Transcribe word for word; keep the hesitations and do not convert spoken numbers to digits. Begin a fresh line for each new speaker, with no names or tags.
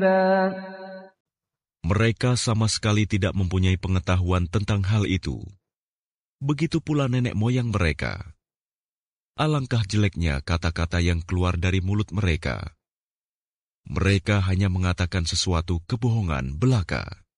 Mereka sama sekali tidak mempunyai pengetahuan tentang hal itu. Begitu pula nenek moyang mereka. Alangkah jeleknya kata-kata yang keluar dari mulut mereka. Mereka hanya mengatakan sesuatu kebohongan belaka.